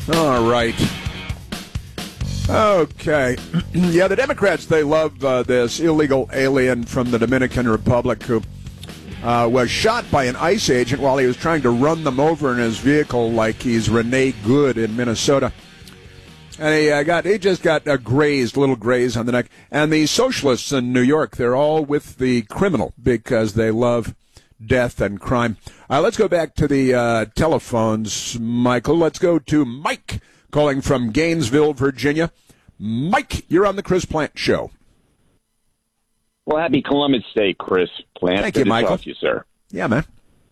All right. Okay. Yeah, the Democrats, they love this illegal alien from the Dominican Republic who was shot by an ICE agent while he was trying to run them over in his vehicle like he's Renee Good in Minnesota. And he just got a little graze on the neck. And the socialists in New York, they're all with the criminal because they love death and crime. Let's go back to the telephones, Michael. Let's go to Mike calling from Gainesville, Virginia. Mike, you're on the Chris Plant Show. Well, happy Columbus Day, Chris Plant. Thank Good you, to Michael. talk to you, sir. Yeah, man.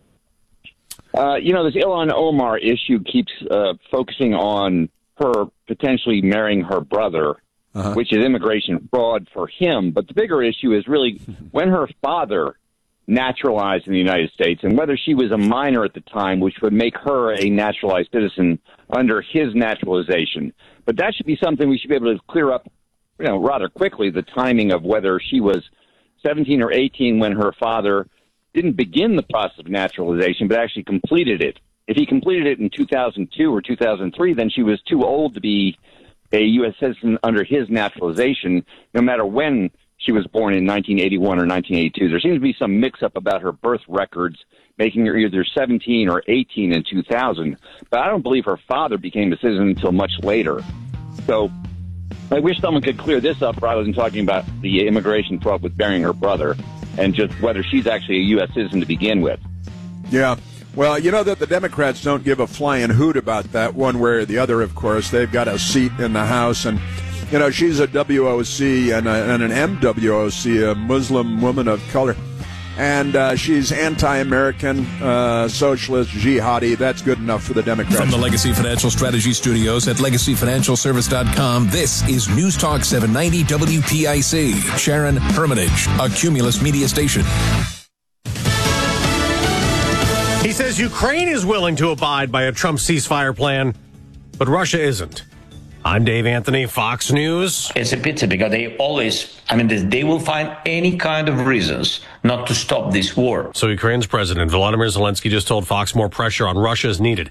This Ilhan Omar issue keeps focusing on her potentially marrying her brother, which is immigration fraud for him. But the bigger issue is really when her father naturalized in the United States and whether she was a minor at the time, which would make her a naturalized citizen under his naturalization. But that should be something we should be able to clear up, rather quickly, the timing of whether she was 17 or 18 when her father didn't begin the process of naturalization, but actually completed it. If he completed it in 2002 or 2003, then she was too old to be a U.S. citizen under his naturalization, no matter when she was born in 1981 or 1982. There seems to be some mix-up about her birth records, making her either 17 or 18 in 2000. But I don't believe her father became a citizen until much later. So I wish someone could clear this up rather than talking about the immigration fraud with burying her brother and just whether she's actually a U.S. citizen to begin with. Yeah. Well, you know that the Democrats don't give a flying hoot about that one way or the other, of course. They've got a seat in the House, and, she's a WOC and an MWOC, a Muslim woman of color. And she's anti-American, socialist, jihadi. That's good enough for the Democrats. From the Legacy Financial Strategy Studios at LegacyFinancialService.com, this is News Talk 790 WPIC. Sharon Hermitage, a Cumulus media station. He says Ukraine is willing to abide by a Trump ceasefire plan, but Russia isn't. I'm Dave Anthony, Fox News. It's a pity because they will find any kind of reasons not to stop this war. So Ukraine's President Volodymyr Zelensky just told Fox more pressure on Russia is needed.